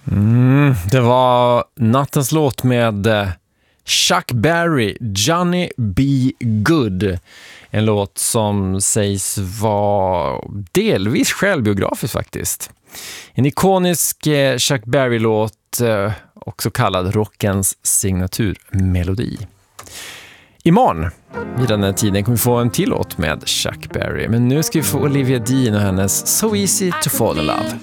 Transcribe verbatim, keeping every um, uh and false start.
Mm, det var nattens låt med Chuck Berry, Johnny B. Good. En låt som sägs vara delvis självbiografisk faktiskt. En ikonisk Chuck Berry-låt, också kallad rockens signaturmelodi. Imorgon, vid den här tiden, kommer vi få en till låt med Chuck Berry. Men nu ska vi få Olivia Dean och hennes So Easy to Fall in Love.